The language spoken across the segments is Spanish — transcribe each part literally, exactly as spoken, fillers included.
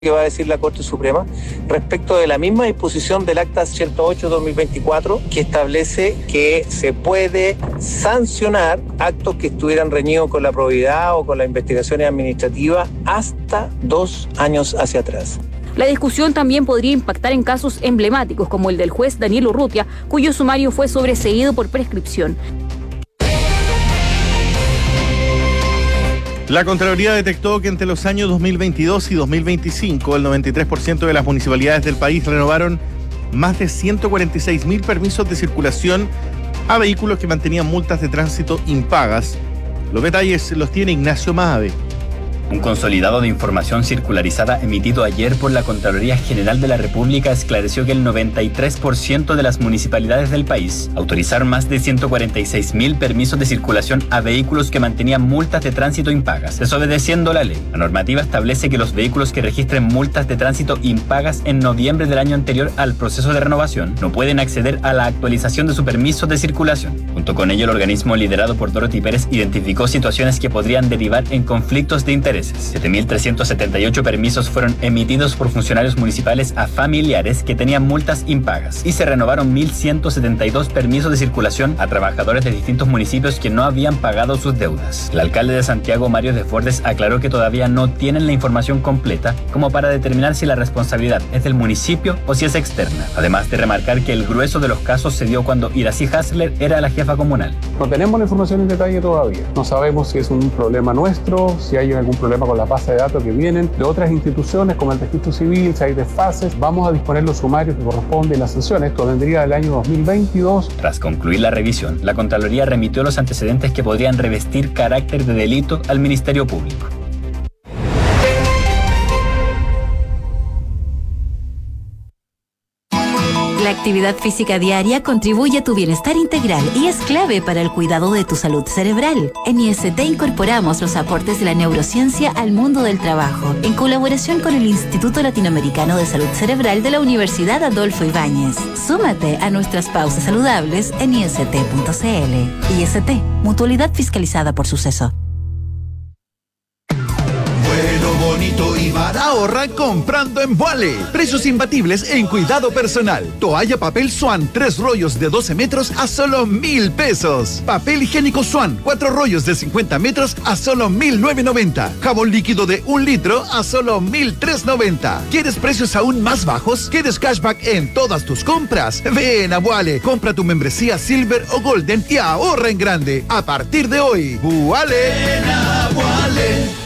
que va a decir la Corte Suprema respecto de la misma disposición del Acta ciento ocho barra dos mil veinticuatro que establece que se puede sancionar actos que estuvieran reñidos con la probidad o con las investigaciones administrativas hasta dos años hacia atrás. La discusión también podría impactar en casos emblemáticos como el del juez Daniel Urrutia, cuyo sumario fue sobreseído por prescripción. La Contraloría detectó que entre los años dos mil veintidós y dos mil veinticinco, el noventa y tres por ciento de las municipalidades del país renovaron más de ciento cuarenta y seis mil permisos de circulación a vehículos que mantenían multas de tránsito impagas. Los detalles los tiene Ignacio Maave. Un consolidado de información circularizada emitido ayer por la Contraloría General de la República esclareció que el noventa y tres por ciento de las municipalidades del país autorizaron más de ciento cuarenta y seis mil permisos de circulación a vehículos que mantenían multas de tránsito impagas, desobedeciendo la ley. La normativa establece que los vehículos que registren multas de tránsito impagas en noviembre del año anterior al proceso de renovación no pueden acceder a la actualización de su permiso de circulación. Junto con ello, el organismo liderado por Dorothy Pérez identificó situaciones que podrían derivar en conflictos de interés. siete mil trescientos setenta y ocho permisos fueron emitidos por funcionarios municipales a familiares que tenían multas impagas y se renovaron mil ciento setenta y dos permisos de circulación a trabajadores de distintos municipios que no habían pagado sus deudas. El alcalde de Santiago, Mario Desbordes, aclaró que todavía no tienen la información completa como para determinar si la responsabilidad es del municipio o si es externa, además de remarcar que el grueso de los casos se dio cuando Iracy Hasler era la jefa comunal. No tenemos la información en detalle todavía. No sabemos si es un problema nuestro, si hay algún problema con la base de datos que vienen de otras instituciones como el registro civil, si hay desfases. Vamos a disponer los sumarios que corresponden y las sanciones. Esto vendría del año dos mil veintidós. Tras concluir la revisión, la Contraloría remitió los antecedentes que podrían revestir carácter de delito al Ministerio Público. La actividad física diaria contribuye a tu bienestar integral y es clave para el cuidado de tu salud cerebral. En I S T incorporamos los aportes de la neurociencia al mundo del trabajo, en colaboración con el Instituto Latinoamericano de Salud Cerebral de la Universidad Adolfo Ibáñez. Súmate a nuestras pausas saludables en I S T punto C L. I S T, mutualidad fiscalizada por Suceso. Bonito y barato. Ahorra comprando en Vuale. Precios imbatibles en cuidado personal. Toalla papel Swan, tres rollos de doce metros a solo mil pesos. Papel higiénico Swan, cuatro rollos de cincuenta metros a solo mil novecientos noventa. Jabón líquido de un litro a solo mil trescientos noventa. ¿Quieres precios aún más bajos? ¿Quieres cashback en todas tus compras? Ven a Vuale, compra tu membresía Silver o Golden y ahorra en grande. A partir de hoy, Vuale. Ven a Vuale.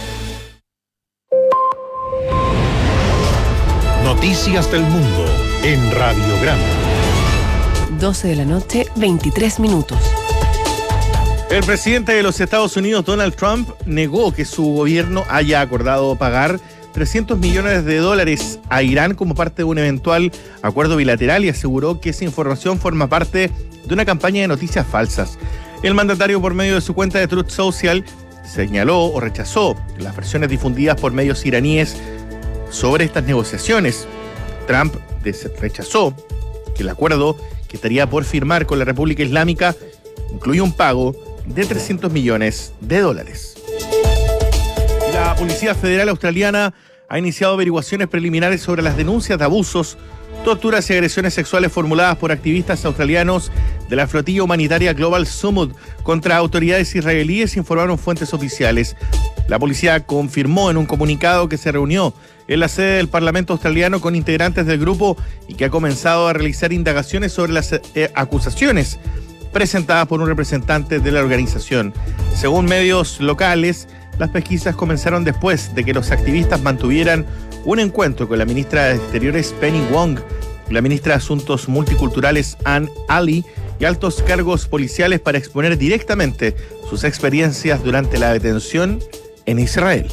Noticias del Mundo en Radiograma. doce de la noche, veintitrés minutos. El presidente de los Estados Unidos, Donald Trump, negó que su gobierno haya acordado pagar trescientos millones de dólares a Irán como parte de un eventual acuerdo bilateral y aseguró que esa información forma parte de una campaña de noticias falsas. El mandatario, por medio de su cuenta de Truth Social, señaló o rechazó las versiones difundidas por medios iraníes sobre estas negociaciones. Trump rechazó que el acuerdo que estaría por firmar con la República Islámica incluye un pago de trescientos millones de dólares. La Policía Federal Australiana ha iniciado averiguaciones preliminares sobre las denuncias de abusos, torturas y agresiones sexuales formuladas por activistas australianos de la flotilla humanitaria Global Summit contra autoridades israelíes, informaron fuentes oficiales. La policía confirmó en un comunicado que se reunió en la sede del Parlamento australiano con integrantes del grupo y que ha comenzado a realizar indagaciones sobre las eh, acusaciones presentadas por un representante de la organización. Según medios locales, las pesquisas comenzaron después de que los activistas mantuvieran un encuentro con la ministra de Exteriores Penny Wong, la ministra de Asuntos Multiculturales Ann Ali y altos cargos policiales para exponer directamente sus experiencias durante la detención en Israel.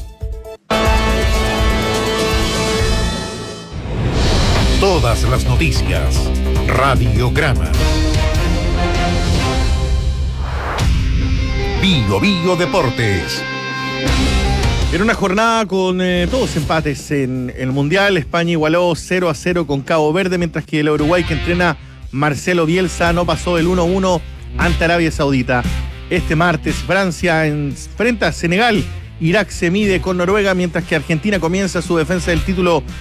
Todas las noticias. Radiograma. Bio Bio Deportes. En una jornada con eh, todos empates en, en el Mundial, España igualó cero a cero con Cabo Verde, mientras que el Uruguay que entrena Marcelo Bielsa no pasó del uno a uno ante Arabia Saudita. Este martes Francia enfrenta a Senegal Irak se mide con Noruega, mientras que Argentina comienza su defensa del título